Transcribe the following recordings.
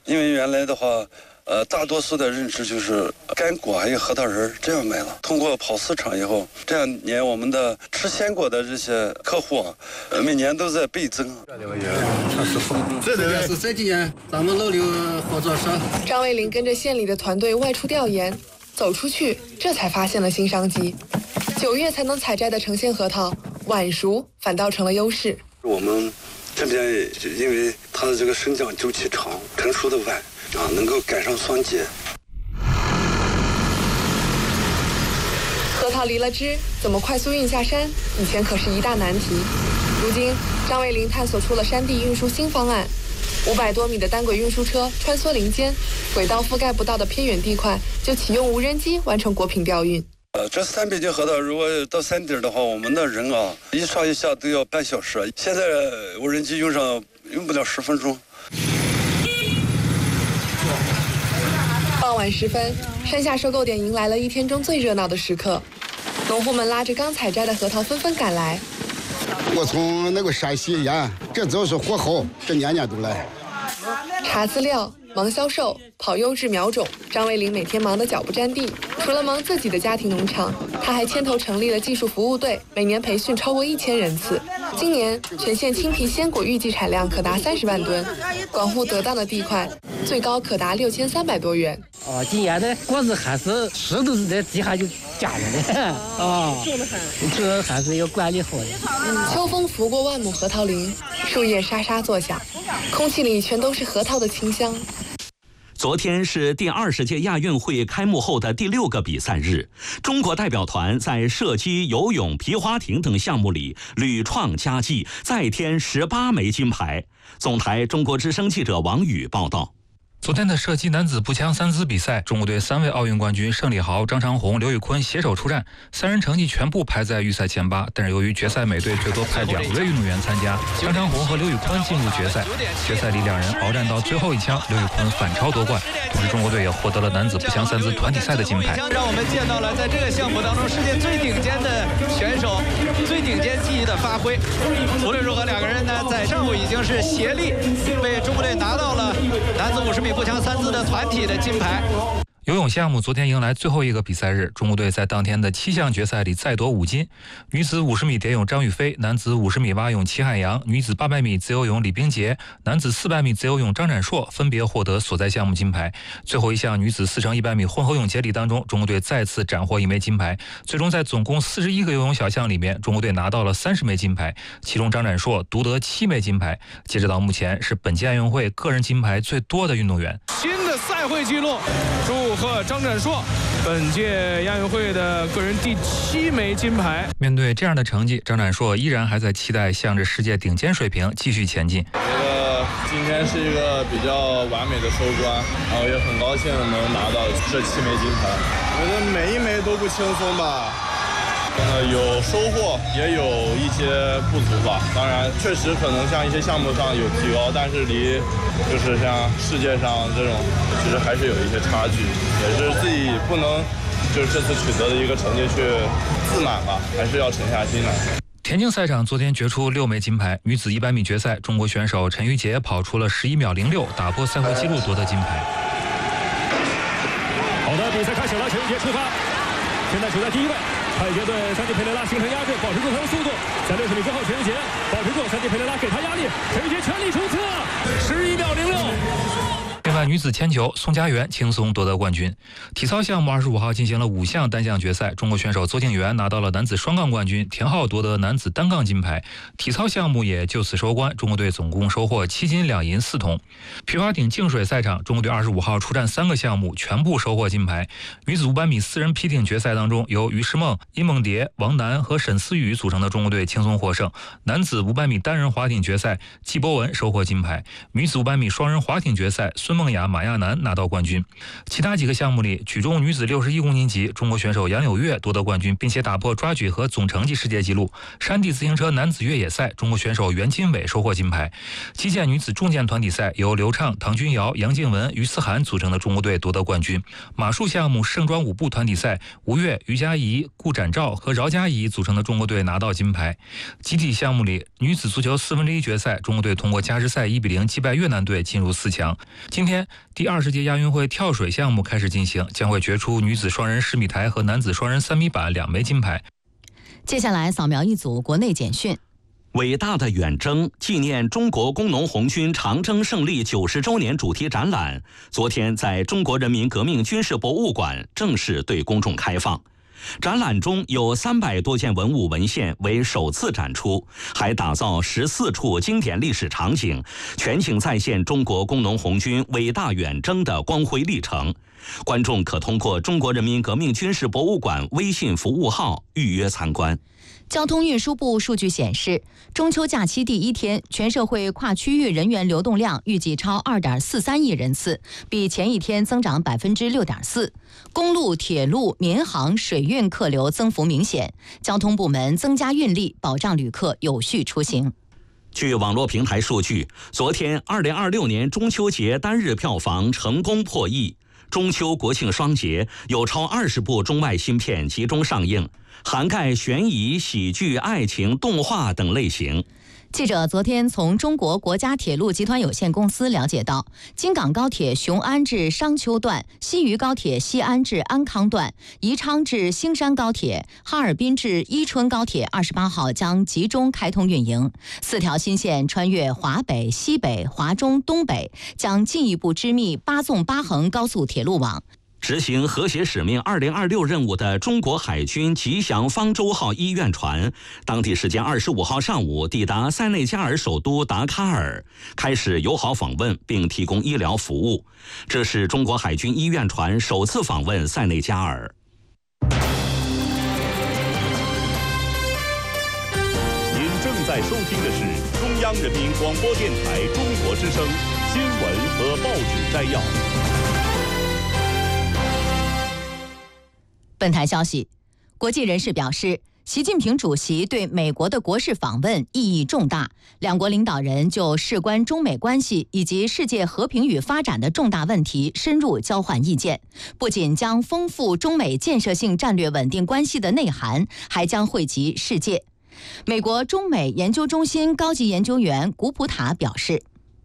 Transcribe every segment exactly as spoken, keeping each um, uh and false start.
因为原来的话，呃，大多数的认知就是干果还有核桃仁这样卖了。通过跑市场以后，这两年我们的吃鲜果的这些客户啊，呃、每年都在倍增。 这个是这几年咱们老刘合作社。 张卫林跟着县里的团队外出调研，走出去，这才发现了新商机。九月才能采摘的成鲜核桃，晚熟反倒成了优势。 我们这边因为它的这个生长周期长，成熟的晚啊，能够赶上霜结。 核桃离了枝，怎么快速运下山？以前可是一大难题。如今，张卫林探索出了山地运输新方案。五百多米的单轨运输车穿梭林间，轨道覆盖不到的偏远地块，就启用无人机完成果品调运。 呃，这三百斤核桃，如果到山顶的话，我们的人啊，一上一下都要半小时。现在无人机用上用不了十分钟。 傍晚时分，山下收购点迎来了一天中最热闹的时刻，农户们拉着刚采摘的核桃纷纷赶来。 我从那个山西沿，这就是火候，这年年都来。 查资料、忙销售、跑优质苗种，张卫林每天忙得脚不沾地。除了忙自己的家庭农场，他还牵头成立了技术服务队，每年培训超过一千人次。今年全县青皮鲜果预计产量可达三十万吨，管护得当的地块，最高可达六千三百多元。 哦，今年的果子还是石头在地下就夹着的啊，这还是要管理好的。 秋风拂过万亩核桃林，树叶沙沙作响，空气里全都是核桃的清香。 昨天是第二十届亚运会开幕后的第六个比赛日，中国代表团在射击、游泳、皮划艇等项目里屡创佳绩，再添十八枚金牌。总台中国之声记者王宇报道。 昨天的射击男子步枪三姿比赛，中国队三位奥运冠军盛礼豪、张长虹、刘宇坤携手出战，三人成绩全部排在预赛前八。但是由于决赛每队最多派两位运动员参加，张长虹和刘宇坤进入决赛。决赛里两人鏖战到最后一枪，刘宇坤反超夺冠。同时，中国队也获得了男子步枪三姿团体赛的金牌。 让我们见到了在这个项目当中世界最顶尖的选手，最顶尖技艺的发挥。无论如何，两个人呢在上午已经是协力为中国队拿到了男子五十米步枪三姿的团体的金牌。 游泳项目昨天迎来最后一个比赛日，中国队在当天的七项决赛里再夺五金。女子五十米蝶泳张雨霏，男子五十米蛙泳齐海洋，女子八百米自由泳李冰洁，男子四百米自由泳张展硕分别获得所在项目金牌。最后一项女子四乘一百米混合泳接力当中，中国队再次斩获一枚金牌。最终在总共四十一个游泳小项里面，中国队拿到了三十枚金牌，其中张展硕独得七枚金牌。截止到目前，是本届亚运会个人金牌最多的运动员。 新的赛会纪录，祝贺张展硕本届亚运会的个人第七枚金牌。 面对这样的成绩，张展硕依然还在期待向着世界顶尖水平继续前进。 我觉得今天是一个比较完美的收官，然后也很高兴能拿到这七枚金牌。我觉得每一枚都不轻松吧。呃，有收获，也有一些不足吧。当然，确实可能像一些项目上有提高，但是离就是像世界上这种，其实还是有一些差距。也是自己不能就是这次取得的一个成绩去自满吧，还是要沉下心来。 田径赛场昨天决出六枚金牌，女子一百米决赛，中国选手陈瑜杰跑出了十一秒零六，打破赛会纪录夺得金牌。 好的，比赛开始了，陈瑜杰出发，现在处在第一位。太极队三弟佩雷拉形成压制，保持住他的速度。在六十米之后，陈瑜杰保持住，三弟佩雷拉给他压力，陈瑜杰全力冲刺，十一秒零六。 另外，女子铅球，宋家媛轻松夺得冠军。体操项目二十五号进行了五项单项决赛，中国选手邹敬园拿到了男子双杠冠军，田浩夺得男子单杠金牌。体操项目也就此收官，中国队总共收获七金两银四铜。皮划艇净水赛场，中国队二十五号出战三个项目，全部收获金牌。女子五百米私人皮艇决赛当中，由于诗梦、殷梦蝶、王楠和沈思雨组成的中国队轻松获胜。男子五百米单人划艇决赛，季博文收获金牌。女子五百米双人划艇决赛，孙梦雅、马亚楠拿到冠军。其他几个项目里，举重女子六十一公斤级，中国选手杨柳月夺得冠军，并且打破抓举和总成绩世界纪录。山地自行车男子越野赛，中国选手袁金伟收获金牌。击剑女子重剑团体赛，由刘畅、唐君瑶、杨静文、于思涵组成的中国队夺得冠军。马术项目盛装舞步团体赛，吴越、于佳怡、顾展照和饶佳怡组成的中国队拿到金牌。集体项目里，女子足球四分之一决赛，中国队通过加时赛一比零击败越南队进入四强。今天天，第二十届亚运会跳水项目开始进行，将会决出女子双人十米台和男子双人三米板两枚金牌。 接下来扫描一组国内简讯。 伟大的远征纪念中国工农红军长征胜利九十周年主题展览，昨天在中国人民革命军事博物馆正式对公众开放。展览中有三百多件文物文献为首次展出，还打造十四处经典历史场景，全景再现中国工农红军伟大远征的光辉历程。观众可通过中国人民革命军事博物馆微信服务号预约参观。 交通运输部数据显示，中秋假期第一天，全社会跨区域人员流动量预计超 二点四三亿人次，比前一天增长 百分之六点四。公路、铁路、民航、水运客流增幅明显，交通部门增加运力，保障旅客有序出行。 据网络平台数据，昨天二零二六年中秋节单日票房成功破亿。中秋国庆双节有超二十部中外新片集中上映，涵盖悬疑、喜剧、爱情、动画等类型。 记者昨天从中国国家铁路集团有限公司了解到，京港高铁雄安至商丘段、西渝高铁西安至安康段、宜昌至兴山高铁、哈尔滨至伊春高铁二十八号将集中开通运营。四条新线穿越华北、西北、华中、东北，将进一步织密八纵八横高速铁路网。 执行和谐使命二零二六任务的中国海军吉祥方舟号医院船，当地时间二十五号上午抵达塞内加尔首都达喀尔，开始友好访问并提供医疗服务。这是中国海军医院船首次访问塞内加尔。 您正在收听的是中央人民广播电台中国之声新闻和报纸摘要。 本台消息，国际人士表示，习近平主席对美国的国事访问意义重大，两国领导人就事关中美关系以及世界和平与发展的重大问题深入交换意见，不仅将丰富中美建设性战略稳定关系的内涵，还将惠及世界。美国中美研究中心高级研究员古普塔表示，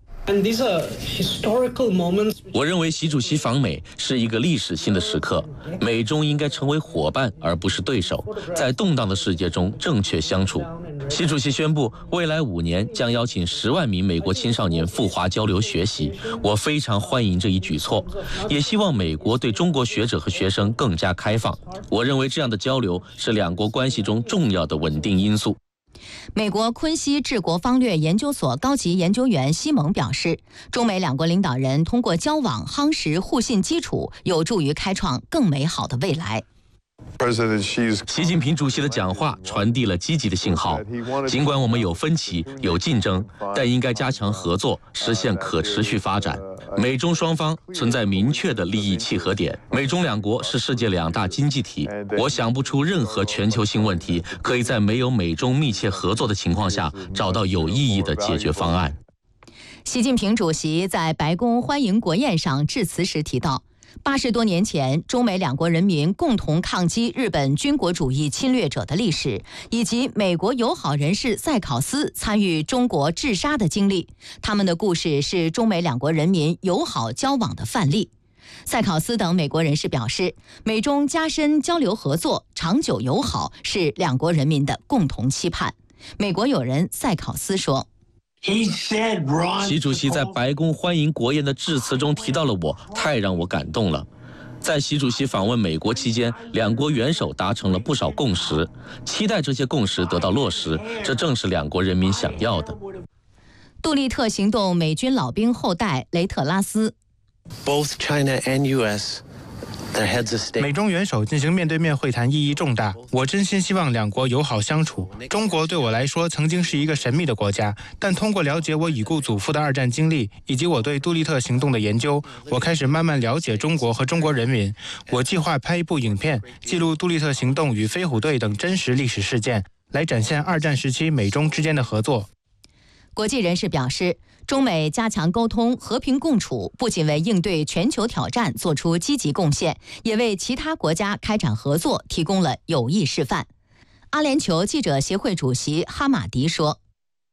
我认为习主席访美是一个历史性的时刻，美中应该成为伙伴而不是对手，在动荡的世界中正确相处。习主席宣布，未来五年将邀请十万名美国青少年赴华交流学习，我非常欢迎这一举措，也希望美国对中国学者和学生更加开放。我认为这样的交流是两国关系中重要的稳定因素。 美国昆西治国方略研究所高级研究员西蒙表示，中美两国领导人通过交往夯实互信基础，有助于开创更美好的未来。 习近平主席的讲话传递了积极的信号，尽管我们有分歧、有竞争，但应该加强合作，实现可持续发展。美中双方存在明确的利益契合点，美中两国是世界两大经济体，我想不出任何全球性问题可以在没有美中密切合作的情况下找到有意义的解决方案。 习近平主席在白宫欢迎国宴上致辞时提到，八十多年前，中美两国人民共同抗击日本军国主义侵略者的历史，以及美国友好人士塞考斯参与中国治沙的经历，他们的故事是中美两国人民友好交往的范例。塞考斯等美国人士表示，美中加深交流合作、长久友好是两国人民的共同期盼。美国友人塞考斯说， 习主席在白宫欢迎国宴的致辞中提到了我，太让我感动了。在习主席访问美国期间，两国元首达成了不少共识，期待这些共识得到落实，这正是两国人民想要的。 杜立特行动美军老兵后代雷特拉斯 Both China and U S 美中元首进行面对面会谈意义重大，我真心希望两国友好相处。中国对我来说曾经是一个神秘的国家，但通过了解我已故祖父的二战经历，以及我对杜立特行动的研究，我开始慢慢了解中国和中国人民。我计划拍一部影片，记录杜立特行动与飞虎队等真实历史事件，来展现二战时期美中之间的合作。 国际人士表示，中美加强沟通、和平共处，不仅为应对全球挑战做出积极贡献，也为其他国家开展合作提供了有益示范。阿联酋记者协会主席哈马迪说，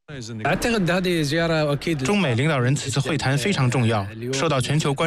中美领导人此次会谈非常重要，受到全球关注。